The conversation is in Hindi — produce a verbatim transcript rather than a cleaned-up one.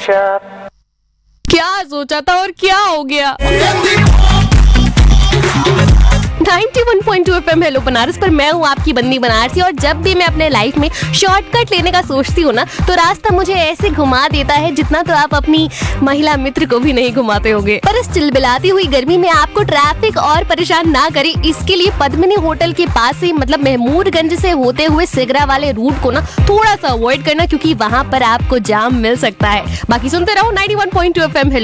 सोचा क्या सोचा था और क्या हो गया। Ninety one point two FM hello Banaras पर मैं हूँ आपकी बंदी बनारसी। और जब भी मैं अपने लाइफ में शॉर्टकट लेने का सोचती हूँ ना, तो रास्ता मुझे ऐसे घुमा देता है जितना तो आप अपनी महिला मित्र को भी नहीं घुमाते होंगे। पर इस चिलबिलाती हुई गर्मी में आपको ट्रैफिक और परेशान ना करे, इसके लिए पद्मिनी होटल के पास से मतलब महमूदगंज से होते हुए सिगरा वाले रूट को ना थोड़ा सा अवॉइड करना, क्योंकि वहाँ पर आपको जाम मिल सकता है। बाकी सुनते रहो ninety one point two FM.